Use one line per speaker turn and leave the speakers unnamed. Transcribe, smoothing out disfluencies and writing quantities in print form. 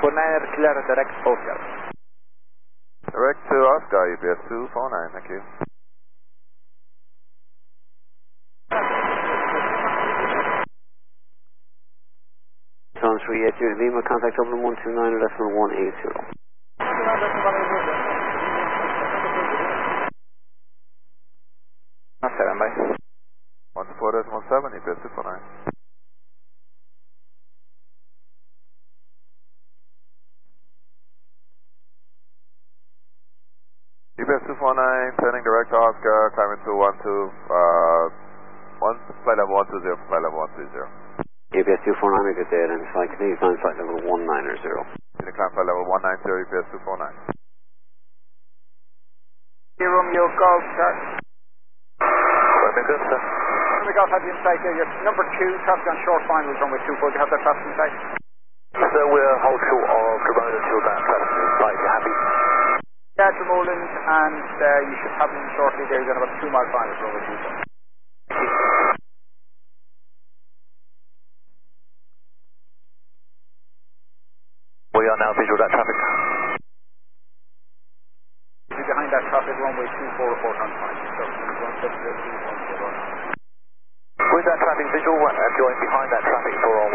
clear direct Oscar.
Direct to Oscar, UPS 249, thank you.
John 380 Lima, contact Dublin 129 decimal 180.
Stand by.
14.7, UPS 249. UPS 249, turning direct to Oscar, climbing to 12, flight level 120, flight level 130.
UPS 249, make a day and flight continue, climb flight level 190.
Continue climb flight level 190, UPS 249.
Romeo Golf, start.
Very good, sir.
We got that in sight there. Your number 2, traffic on short finals runway 24. Do you have that traffic in sight?
So we're hold short of Ramona until that traffic is in sight. You happy?
Yeah, Dromoland, and you should have them shortly there. You're going to have a 2-mile finals runway 24.
We are now visual that traffic.
Behind that traffic, runway 24 report on time.
With that traffic visual, join behind that traffic for